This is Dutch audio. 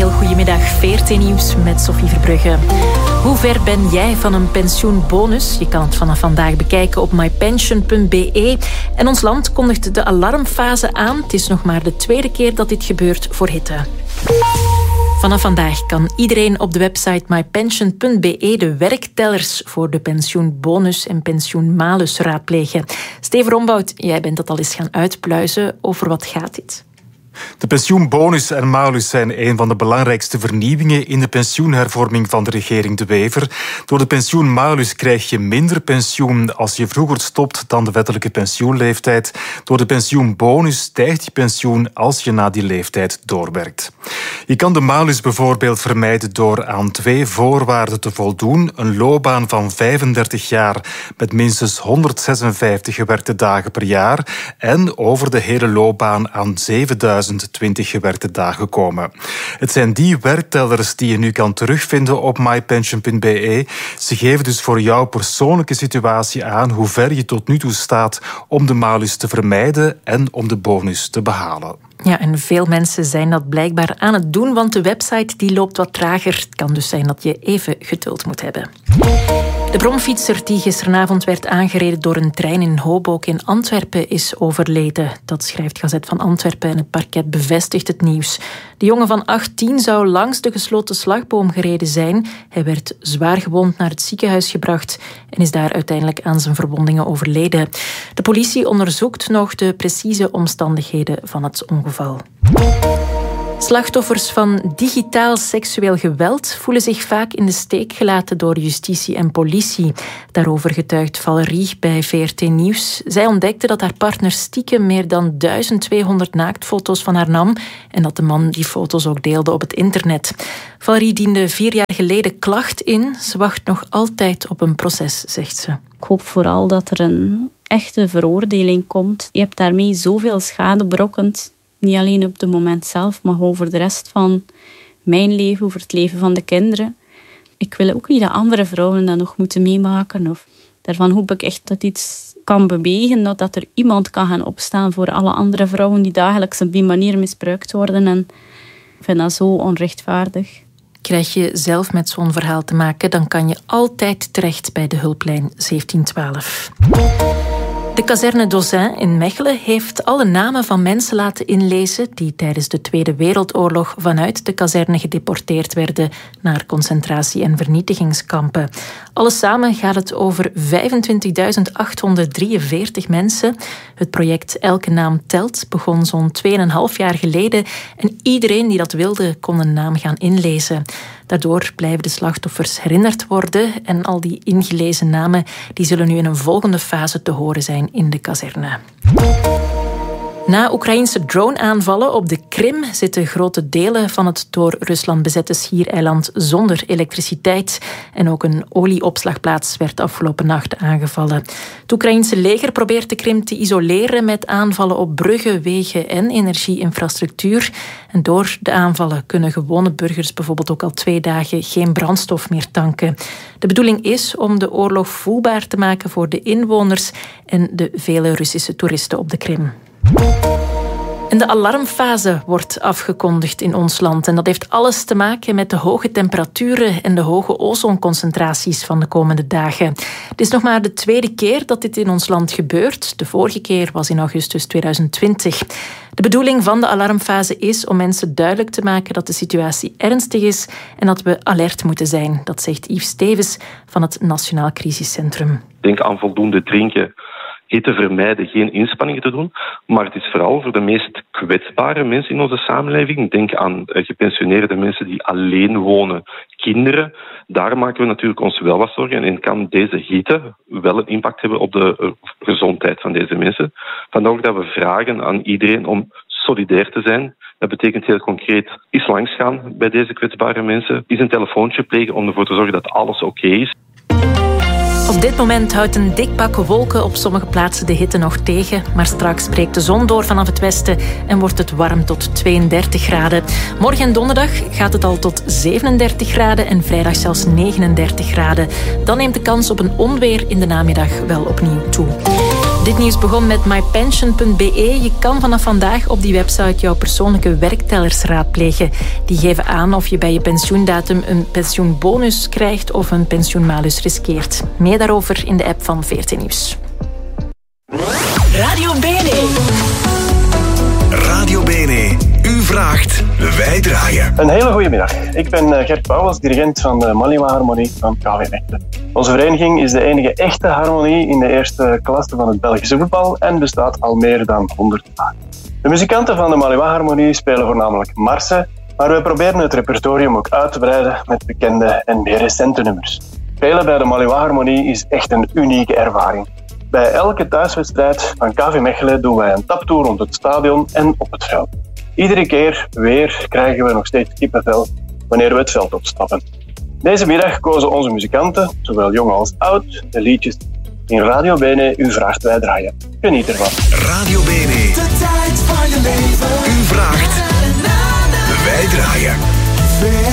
heel goedemiddag. VRT Nieuws met Sophie Verbrugge. Hoe ver ben jij van een pensioenbonus? Je kan het vanaf vandaag bekijken op mypension.be. En ons land kondigt de alarmfase aan. Het is nog maar de tweede keer dat dit gebeurt voor hitte. Vanaf vandaag kan iedereen op de website mypension.be de werktellers voor de pensioenbonus en pensioenmalus raadplegen. Steven Rombout, jij bent dat al eens gaan uitpluizen. Over wat gaat dit? De pensioenbonus en malus zijn een van de belangrijkste vernieuwingen in de pensioenhervorming van de regering De Wever. Door de pensioenmalus krijg je minder pensioen als je vroeger stopt dan de wettelijke pensioenleeftijd. Door de pensioenbonus stijgt je pensioen als je na die leeftijd doorwerkt. Je kan de malus bijvoorbeeld vermijden door aan 2 voorwaarden te voldoen. Een loopbaan van 35 jaar met minstens 156 gewerkte dagen per jaar en over de hele loopbaan aan 7020 gewerkte dagen komen. Het zijn die werktellers die je nu kan terugvinden op mypension.be. Ze geven dus voor jouw persoonlijke situatie aan hoe ver je tot nu toe staat om de malus te vermijden en om de bonus te behalen. Ja, en veel mensen zijn dat blijkbaar aan het doen, want de website die loopt wat trager. Het kan dus zijn dat je even geduld moet hebben. De bromfietser die gisteravond werd aangereden door een trein in Hoboken in Antwerpen is overleden. Dat schrijft Gazet van Antwerpen en het parket bevestigt het nieuws. De jongen van 18 zou langs de gesloten slagboom gereden zijn. Hij werd zwaar gewond naar het ziekenhuis gebracht en is daar uiteindelijk aan zijn verwondingen overleden. De politie onderzoekt nog de precieze omstandigheden van het ongeval. Slachtoffers van digitaal seksueel geweld voelen zich vaak in de steek gelaten door justitie en politie. Daarover getuigt Valerie bij VRT Nieuws. Zij ontdekte dat haar partner stiekem meer dan 1200 naaktfoto's van haar nam en dat de man die foto's ook deelde op het internet. Valerie diende 4 jaar geleden klacht in. Ze wacht nog altijd op een proces, zegt ze. Ik hoop vooral dat er een echte veroordeling komt. Je hebt daarmee zoveel schade berokkend. Niet alleen op het moment zelf, maar over de rest van mijn leven, over het leven van de kinderen. Ik wil ook niet dat andere vrouwen dat nog moeten meemaken. Daarvan hoop ik echt dat iets kan bewegen, dat er iemand kan gaan opstaan voor alle andere vrouwen die dagelijks op die manier misbruikt worden. En ik vind dat zo onrechtvaardig. Krijg je zelf met zo'n verhaal te maken, dan kan je altijd terecht bij de hulplijn 1712. De kazerne d'Auzin in Mechelen heeft alle namen van mensen laten inlezen die tijdens de Tweede Wereldoorlog vanuit de kazerne gedeporteerd werden naar concentratie- en vernietigingskampen. Alles samen gaat het over 25.843 mensen. Het project Elke Naam Telt begon zo'n 2,5 jaar geleden en iedereen die dat wilde kon een naam gaan inlezen. Daardoor blijven de slachtoffers herinnerd worden en al die ingelezen namen die zullen nu in een volgende fase te horen zijn in de kazerne. Na Oekraïnse drone-aanvallen op de Krim zitten grote delen van het door Rusland bezette schiereiland zonder elektriciteit. En ook een olieopslagplaats werd afgelopen nacht aangevallen. Het Oekraïnse leger probeert de Krim te isoleren met aanvallen op bruggen, wegen en energieinfrastructuur. En door de aanvallen kunnen gewone burgers bijvoorbeeld ook al 2 dagen geen brandstof meer tanken. De bedoeling is om de oorlog voelbaar te maken voor de inwoners en de vele Russische toeristen op de Krim. En de alarmfase wordt afgekondigd in ons land. En dat heeft alles te maken met de hoge temperaturen en de hoge ozonconcentraties van de komende dagen. Het is nog maar de tweede keer dat dit in ons land gebeurt. De vorige keer was in augustus 2020. De bedoeling van de alarmfase is om mensen duidelijk te maken dat de situatie ernstig is en dat we alert moeten zijn. Dat zegt Yves Stevens van het Nationaal Crisiscentrum. Denk aan voldoende drinken. Hitte vermijden, geen inspanningen te doen. Maar het is vooral voor de meest kwetsbare mensen in onze samenleving. Denk aan gepensioneerde mensen die alleen wonen, kinderen. Daar maken we natuurlijk ons wel wat zorgen. En kan deze hitte wel een impact hebben op de gezondheid van deze mensen. Vandaar ook dat we vragen aan iedereen om solidair te zijn. Dat betekent heel concreet eens langsgaan bij deze kwetsbare mensen. Eens een telefoontje plegen om ervoor te zorgen dat alles oké is. Op dit moment houdt een dik pak wolken op sommige plaatsen de hitte nog tegen. Maar straks breekt de zon door vanaf het westen en wordt het warm tot 32 graden. Morgen en donderdag gaat het al tot 37 graden en vrijdag zelfs 39 graden. Dan neemt de kans op een onweer in de namiddag wel opnieuw toe. Dit nieuws begon met mypension.be. Je kan vanaf vandaag op die website jouw persoonlijke werktellers raadplegen. Die geven aan of je bij je pensioendatum een pensioenbonus krijgt of een pensioenmalus riskeert. Meer daarover in de app van VRT Nieuws. Radio Bene. Radio Bene. U vraagt, wij draaien. Een hele goede middag. Ik ben Gert Pauwels, dirigent van de Maliwa Harmonie van KV Mechelen. Onze vereniging is de enige echte harmonie in de eerste klasse van het Belgische voetbal en bestaat al meer dan 100 jaar. De muzikanten van de Maliwa Harmonie spelen voornamelijk marsen, maar we proberen het repertorium ook uit te breiden met bekende en meer recente nummers. Spelen bij de Maliwa Harmonie is echt een unieke ervaring. Bij elke thuiswedstrijd van KV Mechelen doen wij een taptour rond het stadion en op het veld. Iedere keer weer krijgen we nog steeds kippenvel wanneer we het veld opstappen. Deze middag kozen onze muzikanten, zowel jong als oud, de liedjes in Radio Bene. U vraagt, wij draaien. Geniet ervan. Radio Bene. De tijd van je leven. U vraagt, wij draaien.